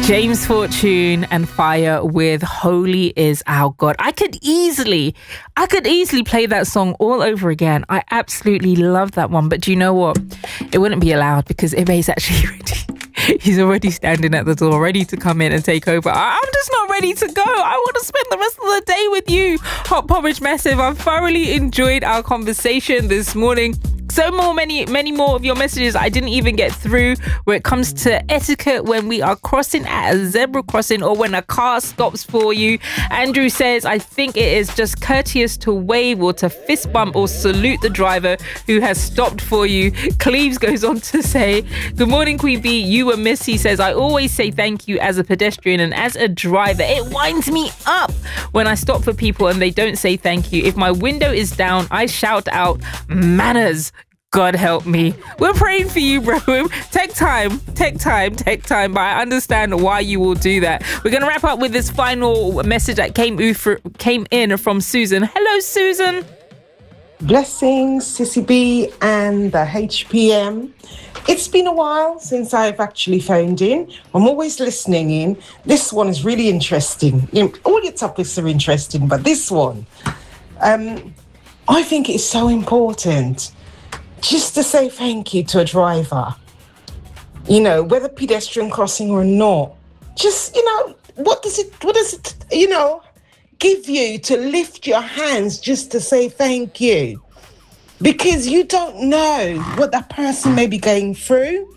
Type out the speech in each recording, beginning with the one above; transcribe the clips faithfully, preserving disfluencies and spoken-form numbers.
James Fortune and Fire with Holy Is Our God. I could easily, I could easily play that song all over again. I absolutely love that one. But do you know what? It wouldn't be allowed because Ibe's actually ready. He's already standing at the door, ready to come in and take over. I- I'm just not ready to go. I want to spend the rest of the day with you. Hot Porridge Massive, I've thoroughly enjoyed our conversation this morning. So more, many, many more of your messages I didn't even get through where it comes to etiquette when we are crossing at a zebra crossing or when a car stops for you. Andrew says, I think it is just courteous to wave or to fist bump or salute the driver who has stopped for you. Cleves goes on to say, good morning, Queen B. You were missed. He says, I always say thank you as a pedestrian and as a driver. It winds me up when I stop for people and they don't say thank you. If my window is down, I shout out manners. God help me. We're praying for you, bro. Take time, take time, take time. But I understand why you will do that. We're going to wrap up with this final message that came, came in from Susan. Hello, Susan. Blessings, Sissy B and the H P M. It's been a while since I've actually phoned in. I'm always listening in. This one is really interesting. You know, all your topics are interesting, but this one, um, I think it's so important just to say thank you to a driver, you know, whether pedestrian crossing or not. Just, you know, what does it, what does it, you know, give you to lift your hands just to say thank you? Because you don't know what that person may be going through.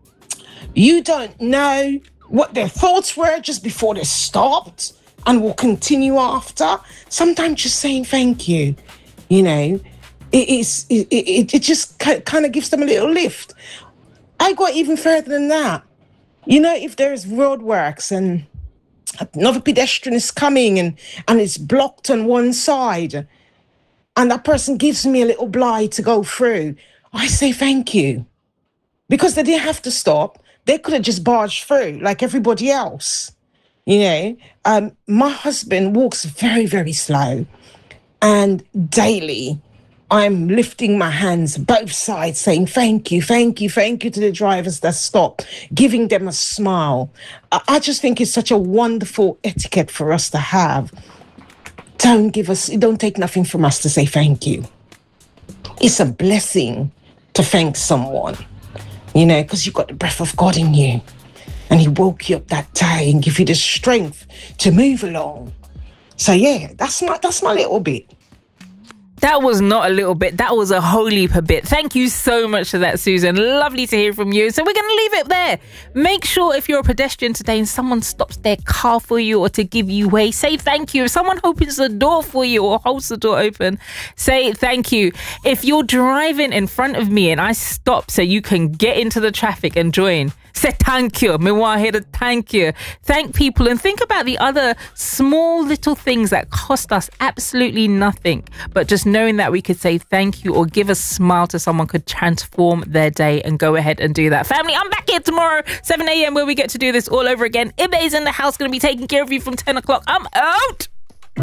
You don't know what their thoughts were just before they stopped and will continue after. Sometimes just saying thank you, you know, It is. It, it, it just kind of gives them a little lift. I go even further than that. You know, if there's roadworks and another pedestrian is coming and, and it's blocked on one side, and that person gives me a little blight to go through, I say thank you. Because they didn't have to stop. They could have just barged through like everybody else. You know, um, my husband walks very, very slow. And daily, I'm lifting my hands both sides saying thank you, thank you, thank you to the drivers that stop, giving them a smile. I just think it's such a wonderful etiquette for us to have. Don't give us, don't take nothing from us to say thank you. It's a blessing to thank someone, you know, because you've got the breath of God in you and he woke you up that day and give you the strength to move along. So yeah, that's my, that's my little bit. That was not a little bit. That was a whole heap a bit. Thank you so much for that, Susan. Lovely to hear from you. So we're going to leave it there. Make sure if you're a pedestrian today and someone stops their car for you or to give you way, say thank you. If someone opens the door for you or holds the door open, say thank you. If you're driving in front of me and I stop so you can get into the traffic and join, say thank you. Me want to hear the thank you. Thank people and think about the other small little things that cost us absolutely nothing. But just knowing that we could say thank you or give a smile to someone could transform their day, and go ahead and do that. Family, I'm back here tomorrow, seven a.m. where we get to do this all over again. Ibe's in the house, going to be taking care of you from ten o'clock. I'm out.